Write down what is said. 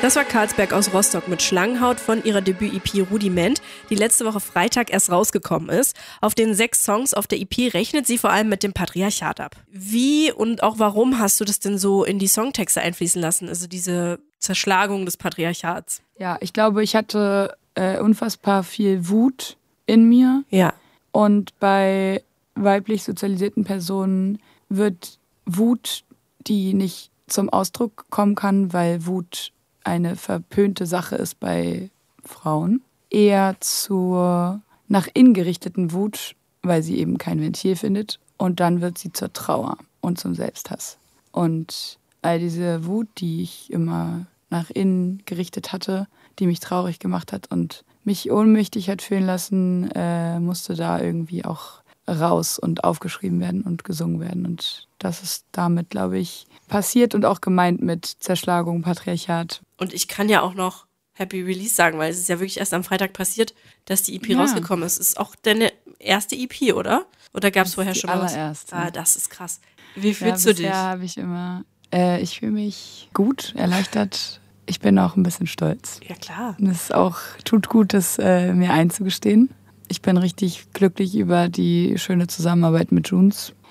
Das war Karlsberg aus Rostock mit Schlangenhaut von ihrer Debüt-EP Rudiment, die letzte Woche Freitag erst rausgekommen ist. Auf den 6 Songs auf der EP rechnet sie vor allem mit dem Patriarchat ab. Wie und auch warum hast du das denn so in die Songtexte einfließen lassen, also diese Zerschlagung des Patriarchats? Ja, ich glaube, ich hatte unfassbar viel Wut in mir. Ja. Und bei weiblich sozialisierten Personen wird Wut, die nicht zum Ausdruck kommen kann, weil Wut eine verpönte Sache ist bei Frauen, eher zur nach innen gerichteten Wut, weil sie eben kein Ventil findet. Und dann wird sie zur Trauer und zum Selbsthass. Und all diese Wut, die ich immer nach innen gerichtet hatte, die mich traurig gemacht hat und mich ohnmächtig hat fühlen lassen, musste da irgendwie auch raus und aufgeschrieben werden und gesungen werden. Und das ist damit, glaube ich, passiert und auch gemeint mit Zerschlagung, Patriarchat. Und ich kann ja auch noch Happy Release sagen, weil es ist ja wirklich erst am Freitag passiert, dass die EP rausgekommen ist. Ist auch deine erste EP, oder? Oder gab es vorher schon mal was? Allererste. Ah, das ist krass. Wie fühlst du dich? Ja, habe ich immer. Ich fühle mich gut, erleichtert. Ich bin auch ein bisschen stolz. Ja, klar. Und es tut gut, das mir einzugestehen. Ich bin richtig glücklich über die schöne Zusammenarbeit mit Junes.